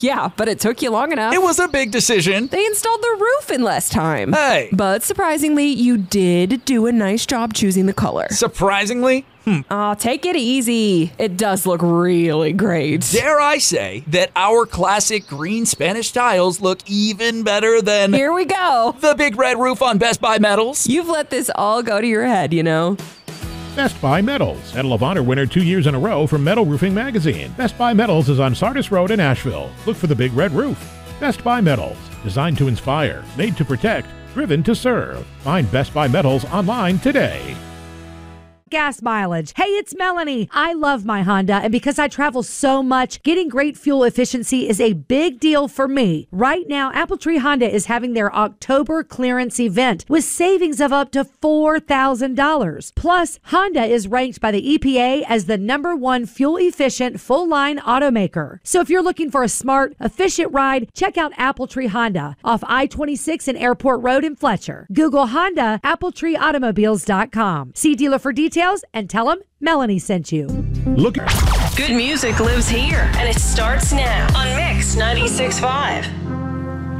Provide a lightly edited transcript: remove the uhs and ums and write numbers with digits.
Yeah, but it took you long enough. It was a big decision. They installed the roof in less time. Hey. But surprisingly, you did do a nice job choosing the color. Surprisingly? Aw, take it easy. It does look really great. Dare I say that our classic green Spanish tiles look even better than... Here we go. The big red roof on Best Buy Metals. You've let this all go to your head, you know. Best Buy Metals, Medal of Honor winner 2 years in a row from Metal Roofing Magazine. Best Buy Metals is on Sardis Road in Asheville. Look for the big red roof. Best Buy Metals, designed to inspire, made to protect, driven to serve. Find Best Buy Metals online today. Gas mileage. Hey, it's Melanie. I love my Honda, and because I travel so much, getting great fuel efficiency is a big deal for me. Right now, Apple Tree Honda is having their October clearance event with savings of up to $4,000. Plus, Honda is ranked by the EPA as the #1 fuel-efficient full-line automaker. So if you're looking for a smart, efficient ride, check out Apple Tree Honda off I-26 and Airport Road in Fletcher. Google Honda, AppletreeAutomobiles.com. See dealer for details and tell them Melanie sent you. Look. Good music lives here, and it starts now on Mix 96.5.